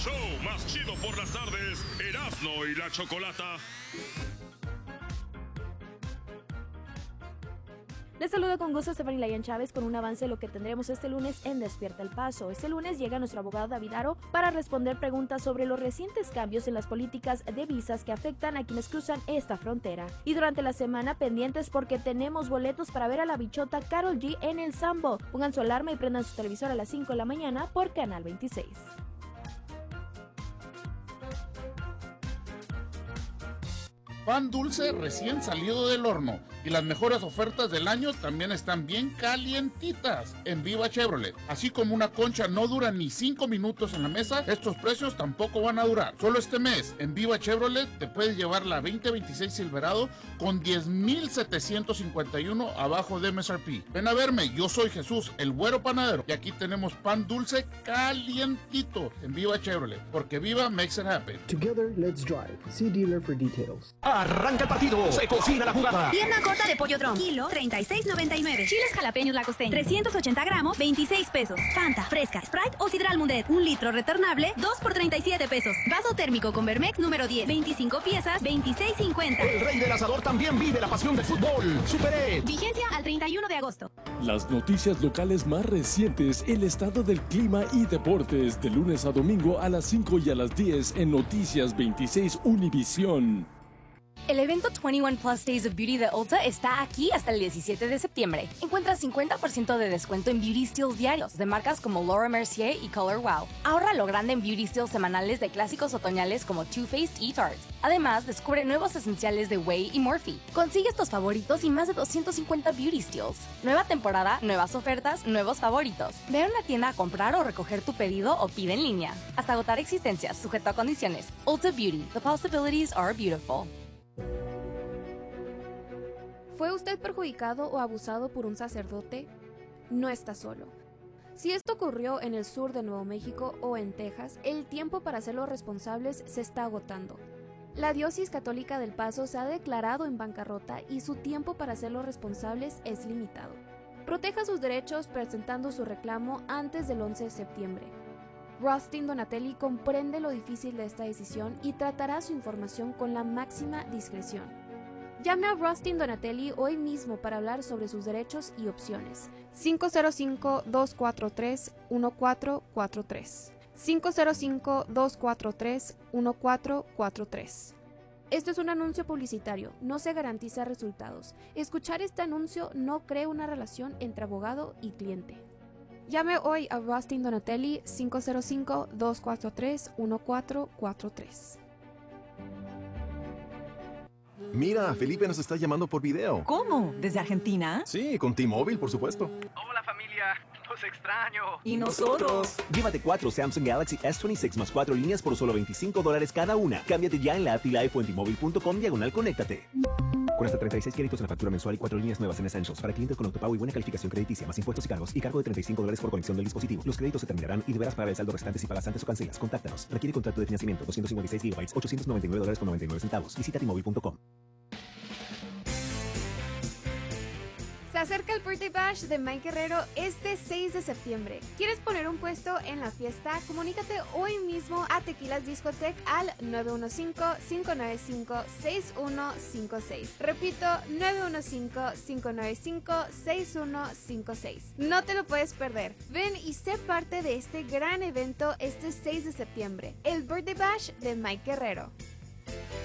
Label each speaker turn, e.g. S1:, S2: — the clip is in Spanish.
S1: show más chido por las tardes, Erasmo y la Chocolata.
S2: Les saludo con gusto Stephanie Layan Chávez con un avance de lo que tendremos este lunes en Despierta el Paso. Este lunes llega nuestro abogado David Aro para responder preguntas sobre los recientes cambios en las políticas de visas que afectan a quienes cruzan esta frontera. Y durante la semana pendientes porque tenemos boletos para ver a la bichota Karol G en el Sambo. Pongan su alarma y prendan su televisor a las 5 de la mañana por Canal 26.
S3: Pan dulce recién salido del horno y las mejores ofertas del año también están bien calientitas en Viva Chevrolet. Así como una concha no dura ni 5 minutos en la mesa, estos precios tampoco van a durar. Solo este mes en Viva Chevrolet te puedes llevar la 2026 Silverado con 10,751 abajo de MSRP. Ven a verme, yo soy Jesús, el güero panadero, y aquí tenemos pan dulce calientito en Viva Chevrolet, porque Viva makes it happen.
S4: Together, let's drive. See dealer for details.
S5: Arranca el partido, se cocina la jugada.
S6: Pierna corta de pollo dron, kilo 36.99. Chiles jalapeños la costeña, 380 gramos, 26 pesos. Fanta, fresca, Sprite o Sidral Mundet, 1 litro retornable, 2 por 37 pesos. Vaso térmico con Vermex número 10, 25 piezas, 26.50.
S5: El rey del asador también vive la pasión del fútbol. Super Ed.
S6: Vigencia al 31 de agosto.
S7: Las noticias locales más recientes, el estado del clima y deportes, de lunes a domingo a las 5 y a las 10 en Noticias 26 Univisión.
S8: El evento 21 Plus Days of Beauty de Ulta está aquí hasta el 17 de septiembre. Encuentra 50% de descuento en Beauty Steals diarios de marcas como Laura Mercier y Color Wow. Ahorra lo grande en Beauty Steals semanales de clásicos otoñales como Too Faced y Tarte. Además, descubre nuevos esenciales de Way y Morphe. Consigue estos favoritos y más de 250 Beauty Steals. Nueva temporada, nuevas ofertas, nuevos favoritos. Ve a una tienda a comprar o recoger tu pedido o pide en línea. Hasta agotar existencias, sujeto a condiciones. Ulta Beauty. The possibilities are beautiful.
S2: ¿Fue usted perjudicado o abusado por un sacerdote? No está solo. Si esto ocurrió en el sur de Nuevo México o en Texas, el tiempo para hacerlos responsables se está agotando. La Diócesis Católica del Paso se ha declarado en bancarrota y su tiempo para hacerlos responsables es limitado. Proteja sus derechos presentando su reclamo antes del 11 de septiembre. Rustin Donatelli comprende lo difícil de esta decisión y tratará su información con la máxima discreción. Llame a Rustin Donatelli hoy mismo para hablar sobre sus derechos y opciones. 505-243-1443. 505-243-1443. Esto es un anuncio publicitario, no se garantiza resultados. Escuchar este anuncio no crea una relación entre abogado y cliente. Llame hoy a Rustin Donatelli 505-243-1443.
S9: Mira, Felipe nos está llamando por video.
S10: ¿Cómo? ¿Desde Argentina?
S9: Sí, con T-Mobile, por supuesto.
S5: Hola familia, los extraño.
S10: ¿Y nosotros?
S11: Llévate 4 Samsung Galaxy S26 más 4 líneas por solo $25 cada una. Cámbiate ya en la app Life o en T-Mobile.com/conéctate. Con hasta 36 créditos en la factura mensual y 4 líneas nuevas en Essentials para clientes con autopago y buena calificación crediticia, más impuestos y cargos y cargo de $35 por conexión del dispositivo. Los créditos se terminarán y deberás pagar el saldo restante si pagas antes o cancelas. Contáctanos. Requiere contrato de financiamiento, 256 GB, $899.99. Visita T-Mobile.com.
S2: Se acerca el Birthday Bash de Mike Guerrero este 6 de septiembre. ¿Quieres poner un puesto en la fiesta? Comunícate hoy mismo a Tequilas Discotech al 915-595-6156. Repito, 915-595-6156. No te lo puedes perder. Ven y sé parte de este gran evento este 6 de septiembre. El Birthday Bash de Mike Guerrero.